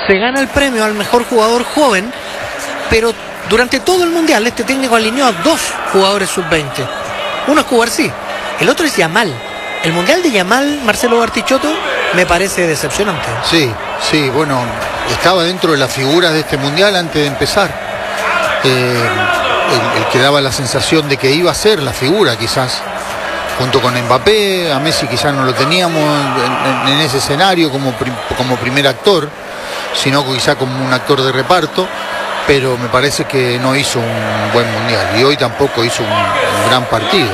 se gana el premio al mejor jugador joven, pero durante todo el mundial este técnico alineó a 2 jugadores sub-20. Uno es Cubarsí, el otro es Yamal. El mundial de Yamal, Marcelo Bartichotto, me parece decepcionante. Sí, bueno, estaba dentro de las figuras de este mundial antes de empezar. El que daba la sensación de que iba a ser la figura, quizás, junto con Mbappé. A Messi quizás no lo teníamos en ese escenario como primer actor, sino quizá como un actor de reparto, pero me parece que no hizo un buen mundial y hoy tampoco hizo un gran partido.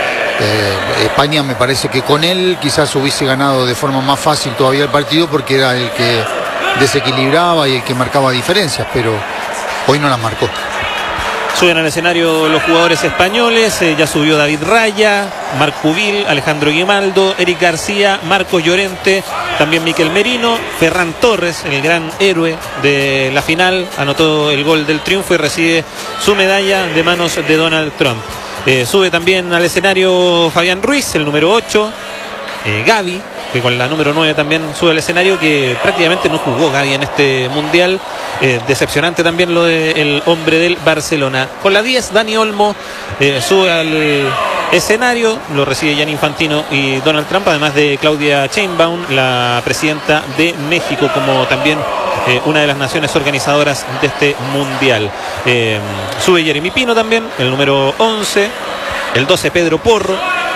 España me parece que con él quizás hubiese ganado de forma más fácil todavía el partido, porque era el que desequilibraba y el que marcaba diferencias, pero hoy no las marcó. Suben al escenario los jugadores españoles, ya subió David Raya, Marc Pubil, Alejandro Guimaldo, Eric García, Marcos Llorente, también Miquel Merino, Ferran Torres, el gran héroe de la final, anotó el gol del triunfo y recibe su medalla de manos de Donald Trump. Sube también al escenario Fabián Ruiz, el número 8, Gavi, que con la número 9 también sube al escenario, que prácticamente no jugó Gavi en este mundial. Decepcionante también lo del hombre del Barcelona. Con la 10, Dani Olmo sube al escenario, lo recibe Gianni Infantino y Donald Trump, además de Claudia Sheinbaum, la presidenta de México, como también una de las naciones organizadoras de este mundial. Sube Jeremy Pino también, el número 11, el 12 Pedro Porro,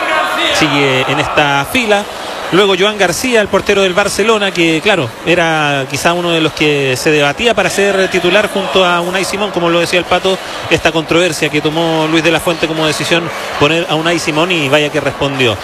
sigue en esta fila. Luego Joan García, el portero del Barcelona, que claro, era quizá uno de los que se debatía para ser titular junto a Unai Simón, como lo decía el Pato, esta controversia que tomó Luis de la Fuente como decisión poner a Unai Simón, y vaya que respondió.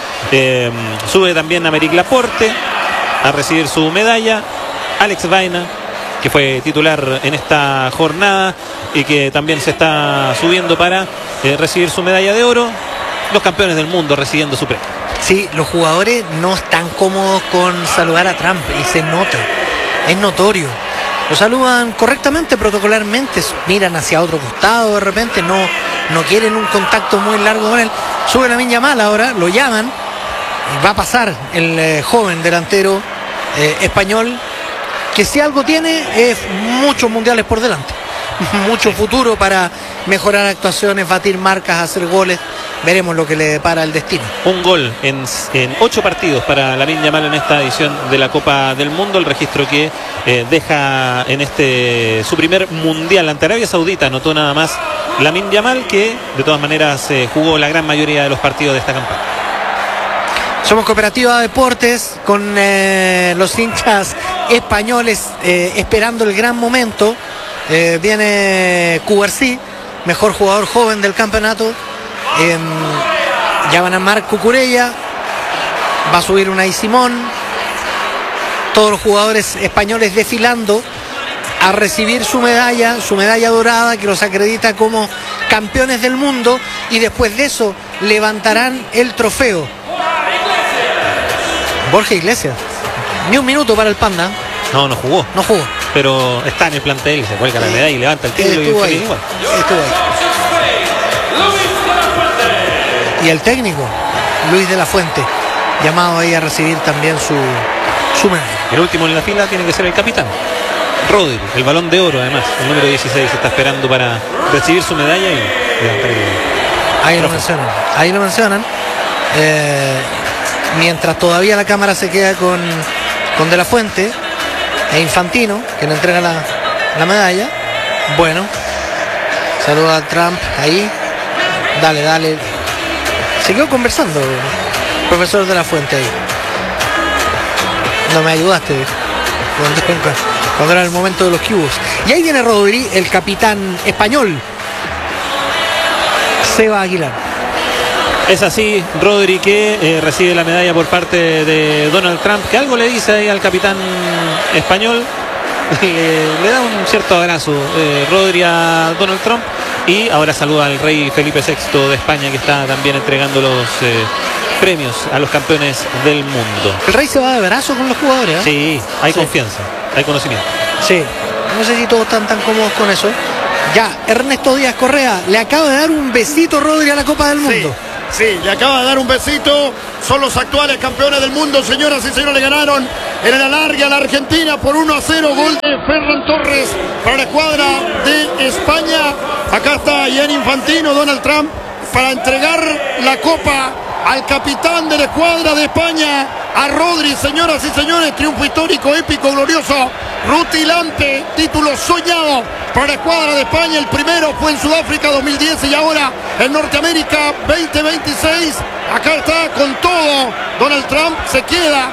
Sube también Aymeric Laporte a recibir su medalla, Alex Baena, que fue titular en esta jornada y que también se está subiendo para recibir su medalla de oro. Los campeones del mundo recibiendo su premio. Sí, los jugadores no están cómodos con saludar a Trump y se nota, es notorio. Lo saludan correctamente, protocolarmente, miran hacia otro costado de repente, no quieren un contacto muy largo con él. Sube Lamine Yamal ahora, lo llaman, va a pasar el joven delantero español, que si algo tiene es muchos mundiales por delante, mucho futuro para mejorar actuaciones, batir marcas, hacer goles. Veremos lo que le depara el destino. Un gol en 8 partidos para Lamine Yamal en esta edición de la Copa del Mundo, el registro que deja en su primer mundial ante Arabia Saudita. Anotó nada más Lamine Yamal, que de todas maneras jugó la gran mayoría de los partidos de esta campaña. Somos Cooperativa Deportes, con los hinchas españoles esperando el gran momento. Viene Cubarsí, mejor jugador joven del campeonato. Ya van a Marc Cucurella, va a subir Unai Simón, todos los jugadores españoles desfilando a recibir su medalla dorada, que los acredita como campeones del mundo, y después de eso levantarán el trofeo. Borja Iglesias, ni un minuto para el Panda. No jugó. Pero está en el plantel, se cuelga la medalla y levanta el título. Estuvo ahí. Y el técnico, Luis de la Fuente, llamado ahí a recibir también su medalla. El último en la fila tiene que ser el capitán, Rodri, el Balón de Oro, además, el número 16, está esperando para recibir su medalla y levantar el... Ahí lo mencionan. Mientras todavía la cámara se queda con de la Fuente e Infantino, que le entrega la medalla. Bueno, saluda a Trump ahí. Dale. Se quedó conversando, profesor de la Fuente ahí. No me ayudaste cuando era el momento de los cubos. Y ahí viene Rodri, el capitán español, Seba Aguilar. Es así, Rodri, que recibe la medalla por parte de Donald Trump, que algo le dice ahí al capitán español. Le da un cierto abrazo Rodri a Donald Trump, y ahora saluda al rey Felipe VI de España, que está también entregando los premios a los campeones del mundo. El rey se va de abrazo con los jugadores, ¿eh? Sí, hay confianza, hay conocimiento. Sí, no sé si todos están tan cómodos con eso. Ya, Ernesto Díaz Correa le acaba de dar un besito Rodri a la Copa del Mundo. Sí, le acaba de dar un besito. Son los actuales campeones del mundo, señoras y señores. Le ganaron en el alargue a la Argentina por 1-0, gol de Ferran Torres para la escuadra de España. Acá está Gianni Infantino, Donald Trump, para entregar la copa al capitán de la escuadra de España, a Rodri. Señoras y señores, triunfo histórico, épico, glorioso, rutilante, título soñado para la escuadra de España. El primero fue en Sudáfrica 2010 y ahora en Norteamérica 2026. Acá está con todo. Donald Trump se queda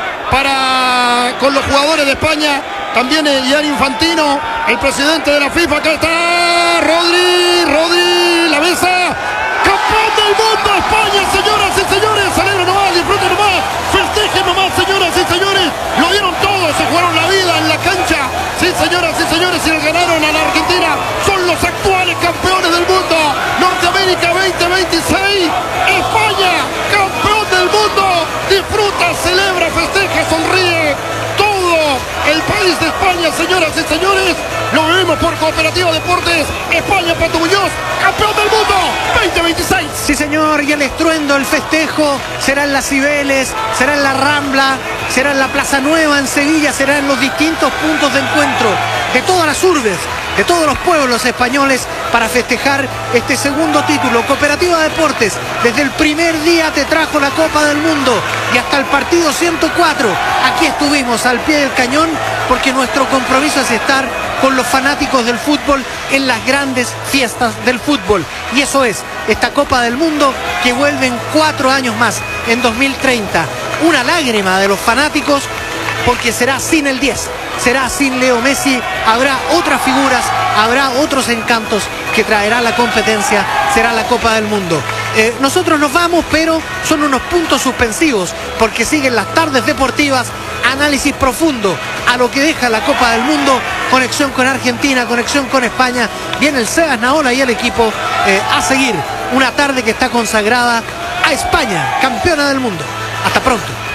con los jugadores de España. También Gianni Infantino, el presidente de la FIFA. Acá está Rodri, la mesa. Campeón del mundo España, señoras y señores. Celebren nomás, disfruten nomás, festejen nomás, señoras y señores. Lo dieron todo, se jugaron la vida en la cancha. Sí, señoras y señores, y le ganaron a la Argentina. Son los actuales campeones del mundo. Norteamérica 2026. España, campeón del mundo. Disfruta, celebra, festeja, sonríe. Todo el país de España, señoras y señores. Lo vivimos por Cooperativa Deportes. España, Pato Muñoz, campeón del mundo 2026. Sí, señor, y el estruendo, el festejo será en las Cibeles, será en la Rambla, será en la Plaza Nueva en Sevilla, será en los distintos puntos de encuentro de todas las urbes, de todos los pueblos españoles, para festejar este segundo título. Cooperativa Deportes desde el primer día te trajo la Copa del Mundo y hasta el partido 104 aquí estuvimos al pie del cañón, porque nuestro compromiso es estar con los fanáticos del fútbol en las grandes fiestas del fútbol, y eso es esta Copa del Mundo que vuelve en 4 años más, en 2030. Una lágrima de los fanáticos, porque será sin el 10, será sin Leo Messi. Habrá otras figuras, habrá otros encantos que traerá la competencia, será la Copa del Mundo. Nosotros nos vamos, pero son unos puntos suspensivos, porque siguen las tardes deportivas, análisis profundo a lo que deja la Copa del Mundo, conexión con Argentina, conexión con España. Viene el Sebas Naola y el equipo a seguir una tarde que está consagrada a España, campeona del mundo. Hasta pronto.